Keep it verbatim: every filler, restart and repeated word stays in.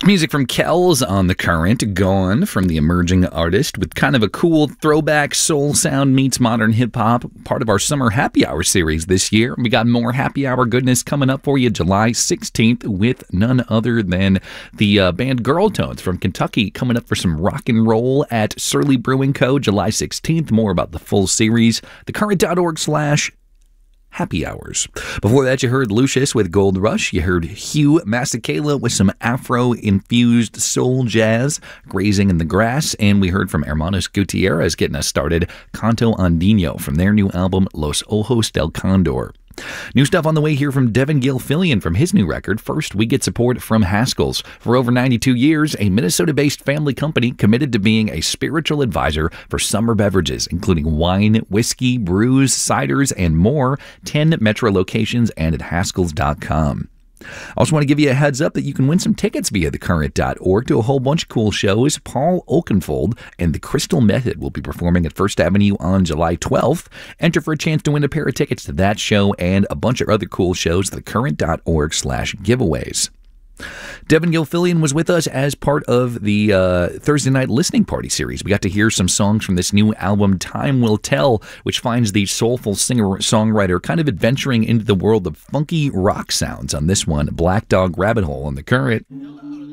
Music from Kells on The Current, Gone from the emerging artist, with kind of a cool throwback soul sound meets modern hip-hop, part of our summer happy hour series this year. We got more happy hour goodness coming up for you July sixteenth with none other than the uh, band Girl Tones from Kentucky coming up for some rock and roll at Surly Brewing Co. July sixteenth. More about the full series, thecurrent.org slash happy hours. Before that, you heard Lucius with Gold Rush. You heard Hugh Masekela with some Afro-infused soul jazz, Grazing in the Grass. And we heard from Hermanos Gutierrez getting us started, Canto Andino from their new album, Los Ojos del Condor. New stuff on the way here from Devin Gilfillian from his new record. First, we get support from Haskell's. For over ninety-two years, a Minnesota-based family company committed to being a spiritual advisor for summer beverages, including wine, whiskey, brews, ciders, and more. ten Metro locations and at Haskells dot com. I also want to give you a heads up that you can win some tickets via the current dot org to a whole bunch of cool shows. Paul Oakenfold and the Crystal Method will be performing at First Avenue on July twelfth. Enter for a chance to win a pair of tickets to that show and a bunch of other cool shows at the current dot org slash giveaways. Devin Gilfillian was with us as part of the uh, Thursday Night Listening Party series. We got to hear some songs from this new album, Time Will Tell, which finds the soulful singer-songwriter kind of adventuring into the world of funky rock sounds on this one, Black Dog Rabbit Hole on The Current.